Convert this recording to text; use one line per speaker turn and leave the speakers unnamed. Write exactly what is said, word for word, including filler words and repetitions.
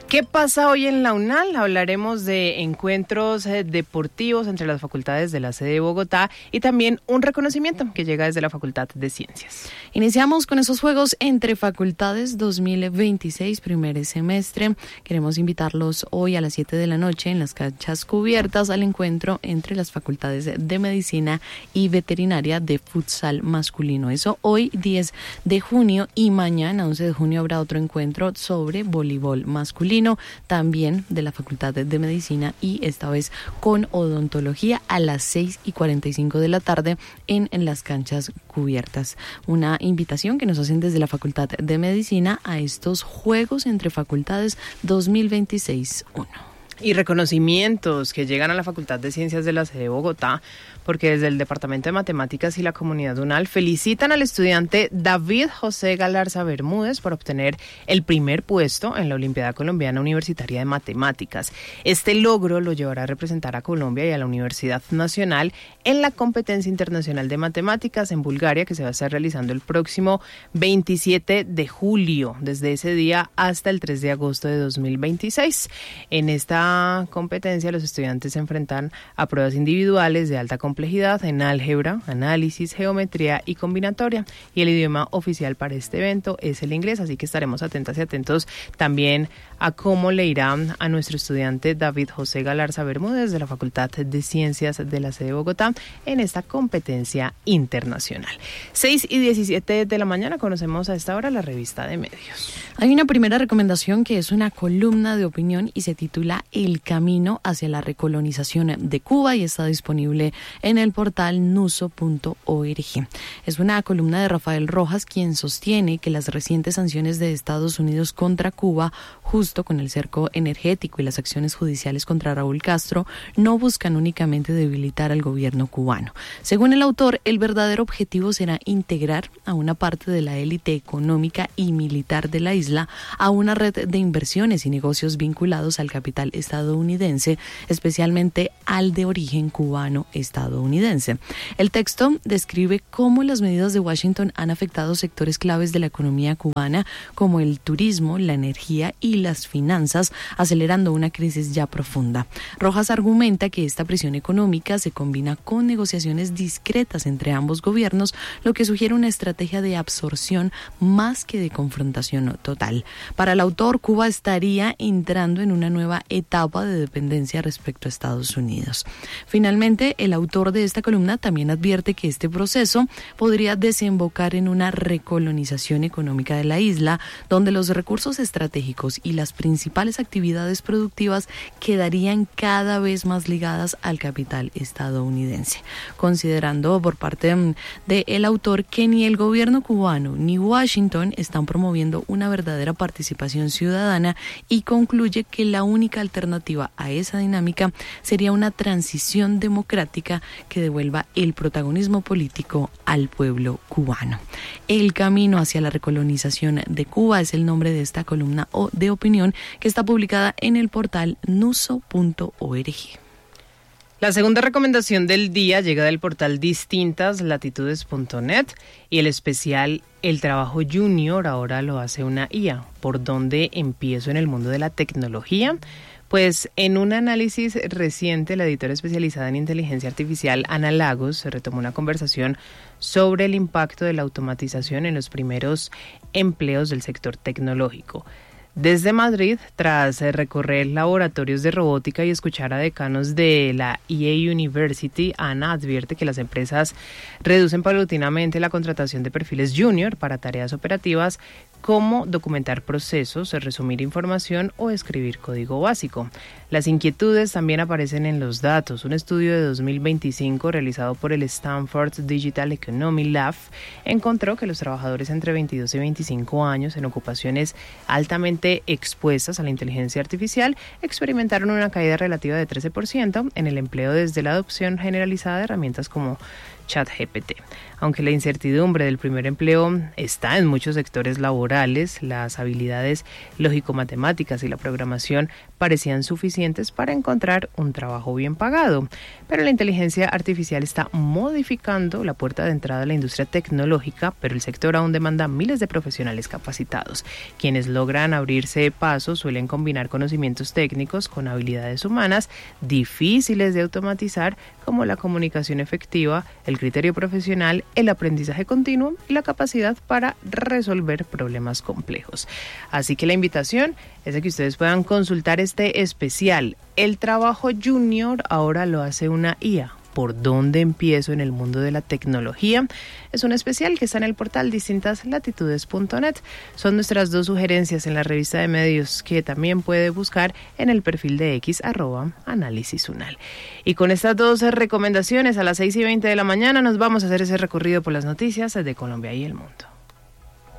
¿Qué pasa hoy en la UNAL? Hablaremos de encuentros eh, deportivos entre las facultades de la sede de Bogotá y también un reconocimiento que llega desde la Facultad de Ciencias.
Iniciamos con esos Juegos entre Facultades dos mil veintiséis, primer semestre. Queremos invitarlos hoy a las siete de la noche en las canchas cubiertas al encuentro entre las facultades de Medicina y Veterinaria de futsal masculino. Eso hoy diez de junio, y mañana once de junio habrá otro encuentro sobre voleibol masculino, también de la Facultad de Medicina, y esta vez con odontología a las seis y cuarenta y cinco de la tarde en, en las canchas cubiertas. Una invitación que nos hacen desde la Facultad de Medicina a estos Juegos entre Facultades dos mil veintiséis uno.
Y reconocimientos que llegan a la Facultad de Ciencias de la sede de Bogotá, porque desde el Departamento de Matemáticas y la Comunidad UNAL felicitan al estudiante David José Galarza Bermúdez por obtener el primer puesto en la Olimpiada Colombiana Universitaria de Matemáticas. Este logro lo llevará a representar a Colombia y a la Universidad Nacional en la competencia internacional de matemáticas en Bulgaria, que se va a estar realizando el próximo veintisiete de julio, desde ese día hasta el tres de agosto de dos mil veintiséis. En esta competencia los estudiantes se enfrentan a pruebas individuales de alta complejidad en álgebra, análisis, geometría y combinatoria, y el idioma oficial para este evento es el inglés, así que estaremos atentas y atentos también a cómo le irá a nuestro estudiante David José Galarza Bermúdez de la Facultad de Ciencias de la sede de Bogotá en esta competencia internacional. seis y diecisiete de la mañana, conocemos a esta hora la revista de medios.
Hay una primera recomendación que es una columna de opinión y se titula El camino hacia la recolonización de Cuba, y está disponible en el portal nuso punto org. Es una columna de Rafael Rojas, quien sostiene que las recientes sanciones de Estados Unidos contra Cuba, justo con el cerco energético y las acciones judiciales contra Raúl Castro, no buscan únicamente debilitar al gobierno cubano. Según el autor, el verdadero objetivo será integrar a una parte de la élite económica y militar de la isla a una red de inversiones y negocios vinculados al capital estadounidense, especialmente al de origen cubano-estadounidense. El texto describe cómo las medidas de Washington han afectado sectores claves de la economía cubana, como el turismo, la energía y las finanzas, acelerando una crisis ya profunda. Rojas argumenta que esta presión económica se combina con negociaciones discretas entre ambos gobiernos, lo que sugiere una estrategia de absorción más que de confrontación total. Para el autor, Cuba estaría entrando en una nueva etapa de dependencia respecto a Estados Unidos. Finalmente, el autor de esta columna también advierte que este proceso podría desembocar en una recolonización económica de la isla, donde los recursos estratégicos y las principales actividades productivas quedarían cada vez más ligadas al capital estadounidense, considerando por parte del autor que ni el gobierno cubano ni Washington están promoviendo una verdadera participación ciudadana, y concluye que la única alternativa a esa dinámica sería una transición democrática que devuelva el protagonismo político al pueblo cubano. El camino hacia la recolonización de Cuba es el nombre de esta columna de opinión que está publicada en el portal nuso punto org.
La segunda recomendación del día llega del portal distintas latitudes punto net, y el especial El trabajo junior ahora lo hace una I A. ¿Por dónde empiezo en el mundo de la tecnología? Pues en un análisis reciente, la editora especializada en inteligencia artificial Ana Lagos se retomó una conversación sobre el impacto de la automatización en los primeros empleos del sector tecnológico. Desde Madrid, tras recorrer laboratorios de robótica y escuchar a decanos de la E A University, Ana advierte que las empresas reducen paulatinamente la contratación de perfiles junior para tareas operativas como documentar procesos, resumir información o escribir código básico. Las inquietudes también aparecen en los datos. Un estudio de dos mil veinticinco realizado por el Stanford Digital Economy Lab encontró que los trabajadores entre veintidós y veinticinco años en ocupaciones altamente expuestas a la inteligencia artificial experimentaron una caída relativa de trece por ciento en el empleo desde la adopción generalizada de herramientas como ChatGPT. Aunque la incertidumbre del primer empleo está en muchos sectores laborales, las habilidades lógico-matemáticas y la programación parecían suficientes para encontrar un trabajo bien pagado. Pero la inteligencia artificial está modificando la puerta de entrada a la industria tecnológica, pero el sector aún demanda miles de profesionales capacitados. Quienes logran abrirse paso suelen combinar conocimientos técnicos con habilidades humanas difíciles de automatizar, como la comunicación efectiva, el criterio profesional, el aprendizaje continuo y la capacidad para resolver problemas complejos. Así que la invitación es de que ustedes puedan consultar este especial. El trabajo junior ahora lo hace una I A. ¿Por dónde empiezo en el mundo de la tecnología? Es un especial que está en el portal distintas latitudes punto net. Son nuestras dos sugerencias en la revista de medios, que también puede buscar en el perfil de X, arroba Análisis Unal. Y con estas dos recomendaciones, a las seis y veinte de la mañana nos vamos a hacer ese recorrido por las noticias de Colombia y el mundo.